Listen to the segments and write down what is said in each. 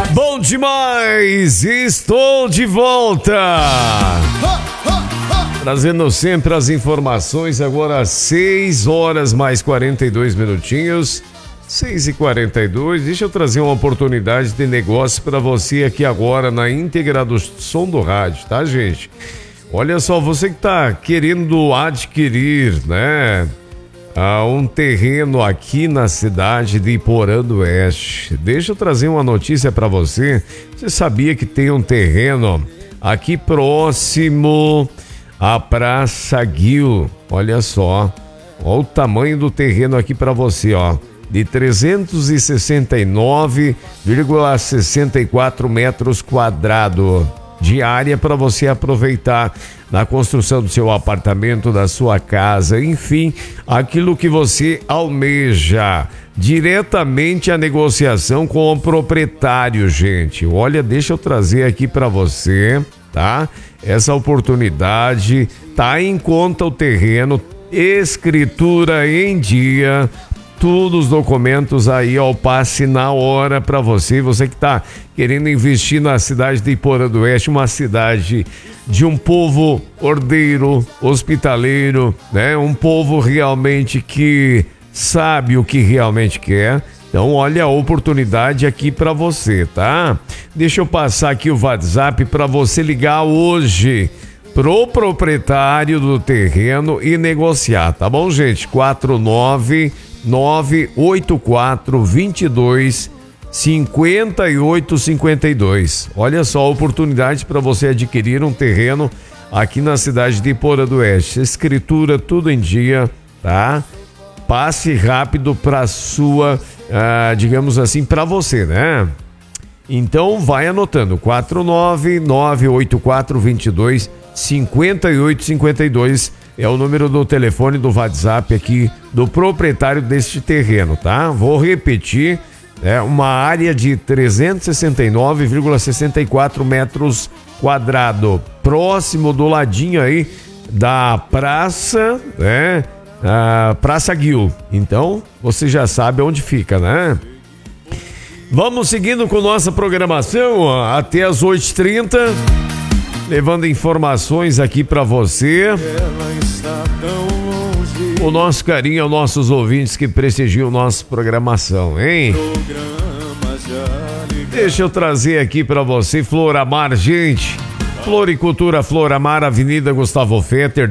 Bom demais! Estou de volta! Trazendo sempre as informações, agora 6 horas mais 42 minutinhos, 6h42. Deixa eu trazer uma oportunidade de negócio para você aqui agora na íntegra do som do rádio, tá, gente? Olha só, você que tá querendo adquirir, né, um terreno aqui na cidade de Iporã do Oeste. Deixa eu trazer uma notícia para você. Você sabia que tem um terreno aqui próximo à Praça Guil? Olha só, olha o tamanho do terreno aqui para você, ó, de 369,64 metros quadrados de área para você aproveitar na construção do seu apartamento, da sua casa, enfim, aquilo que você almeja. Diretamente a negociação com o proprietário, gente. Olha, deixa eu trazer aqui para você, tá? Essa oportunidade, tá em conta o terreno, escritura em dia, todos os documentos aí ao passe na hora para você. Você que está querendo investir na cidade de Iporã do Oeste, uma cidade de um povo ordeiro, hospitaleiro, né? Um povo realmente que sabe o que realmente quer. Então, olha a oportunidade aqui para você, tá? Deixa eu passar aqui o WhatsApp para você ligar hoje pro proprietário do terreno e negociar, tá bom, gente? 49984225852. Olha só a oportunidade para você adquirir um terreno aqui na cidade de Iporã do Oeste. Escritura tudo em dia, tá? Passe rápido para sua, digamos assim, para você, né? Então vai anotando, 49984225852 é o número do telefone do WhatsApp aqui do proprietário deste terreno, tá? Vou repetir, é uma área de 369,64 metros quadrados, próximo do ladinho aí da praça, né? Praça Guil. Então, você já sabe onde fica, né? Vamos seguindo com nossa programação até as 8h30, levando informações aqui para você. O nosso carinho aos nossos ouvintes que prestigiam nossa programação, hein? Deixa eu trazer aqui para você Floramar, gente. Floricultura Floramar, Avenida Gustavo Fetter,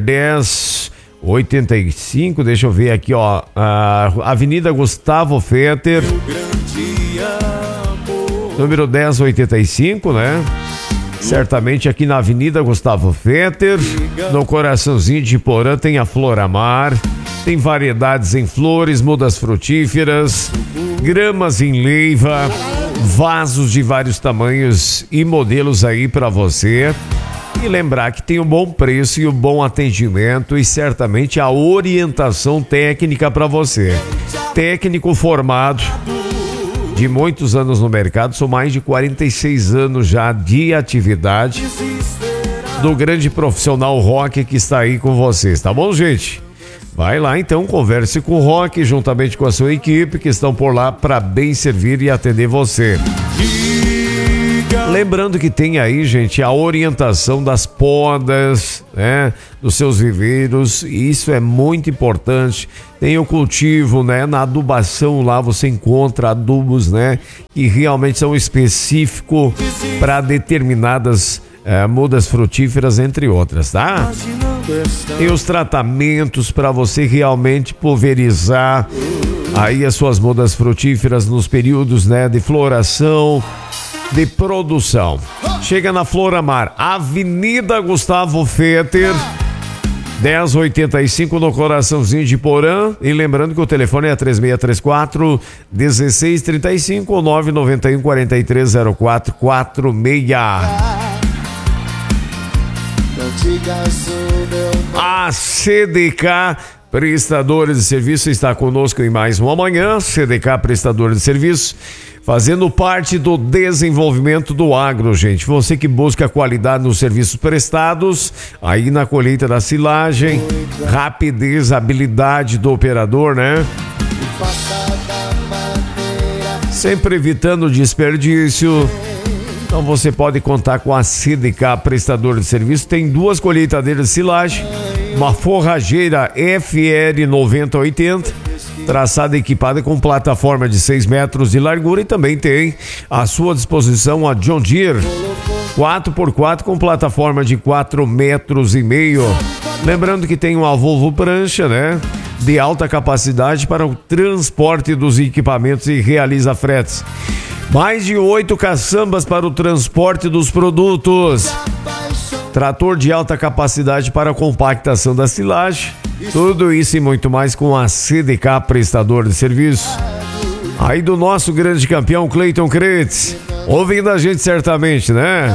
1085. Deixa eu ver aqui, ó. Avenida Gustavo Fetter, número 1085, né? Certamente aqui na Avenida Gustavo Fetter, no coraçãozinho de Iporã, tem a Floramar. Tem variedades em flores, mudas frutíferas, gramas em leiva, vasos de vários tamanhos e modelos aí para você. E lembrar que tem um bom preço e um bom atendimento e certamente a orientação técnica para você. Técnico formado de muitos anos no mercado, são mais de 46 anos já de atividade do grande profissional Roque que está aí com vocês, tá bom, gente? Vai lá então, converse com o Roque juntamente com a sua equipe que estão por lá para bem servir e atender você. Lembrando que tem aí, gente, a orientação das podas, né, dos seus viveiros, e isso é muito importante. Tem o cultivo, né, na adubação lá você encontra adubos, né, que realmente são específicos para determinadas mudas frutíferas, entre outras, tá? Tem os tratamentos para você realmente pulverizar aí as suas mudas frutíferas nos períodos, né, de floração, de produção. Chega na Floramar, Avenida Gustavo Fetter, 1085, no coraçãozinho de Iporã. E lembrando que o telefone é 3634-1635 ou 991-430446. A CDK Prestadores de Serviço está conosco em mais uma manhã. CDK Prestadores de Serviço, fazendo parte do desenvolvimento do agro, gente. Você que busca qualidade nos serviços prestados, aí na colheita da silagem, rapidez, habilidade do operador, né? Sempre evitando desperdício, Então você pode contar com a CDK prestador de serviço. Tem 2 colheitadeiras de silagem, uma forrageira FR 9080, traçada e equipada com plataforma de 6 metros de largura, e também tem à sua disposição a John Deere 4x4 com plataforma de 4,5 metros. Lembrando que tem uma Volvo prancha, né, de alta capacidade para o transporte dos equipamentos e realiza fretes. Mais de 8 caçambas para o transporte dos produtos. Trator de alta capacidade para a compactação da silagem. Tudo isso e muito mais com a CDK prestador de serviço. Aí do nosso grande campeão Cleiton Cretes, ouvindo a gente certamente, né?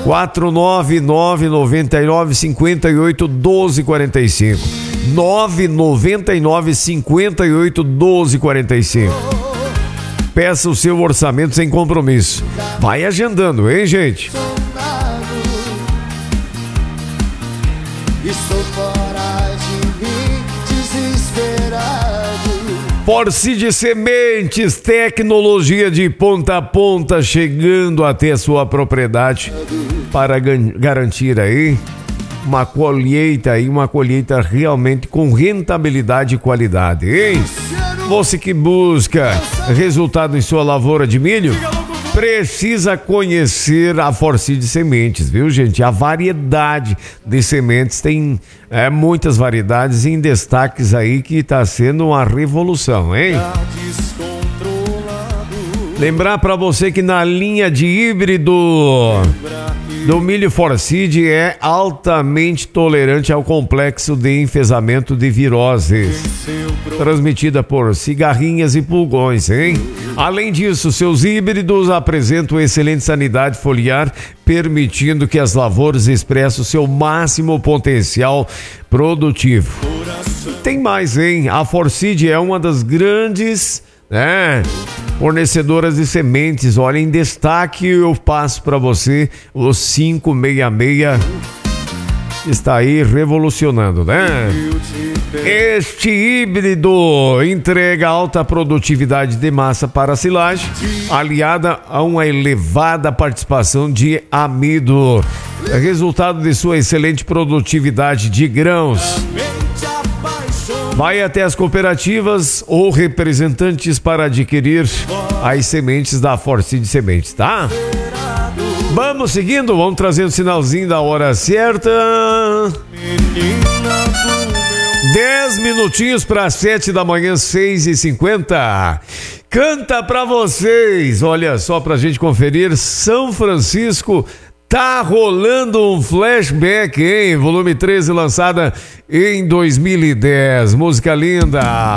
499-99-58-1245. 999-58-1245. Peça o seu orçamento sem compromisso. Vai agendando, hein, gente? Estou fora de mim, desesperado. Forcide Sementes, tecnologia de ponta a ponta, chegando até a sua propriedade para garantir aí uma colheita realmente com rentabilidade e qualidade, hein? Você que busca resultado em sua lavoura de milho, precisa conhecer a Forcide Sementes, viu, gente? A variedade de sementes, tem muitas variedades em destaques aí que está sendo uma revolução, hein? Lembrar para você que na linha de híbrido do milho Forcide é altamente tolerante ao complexo de enfesamento de viroses, transmitida por cigarrinhas e pulgões, hein? Além disso, seus híbridos apresentam excelente sanidade foliar, permitindo que as lavouras expressem o seu máximo potencial produtivo. Tem mais, hein? A Forcide é uma das grandes, fornecedoras de sementes. Olha, em destaque eu passo para você o 566, está aí revolucionando, né? Este híbrido entrega alta produtividade de massa para a silagem, aliada a uma elevada participação de amido, resultado de sua excelente produtividade de grãos. Vai até as cooperativas ou representantes para adquirir as sementes da Forcide Sementes, tá? Vamos seguindo, vamos trazer o sinalzinho da hora certa. 10 minutinhos para 7 da manhã, 6h50. Canta pra vocês, olha só, pra gente conferir. São Francisco, tá rolando um flashback, hein? Volume 13, lançada em 2010. Música linda.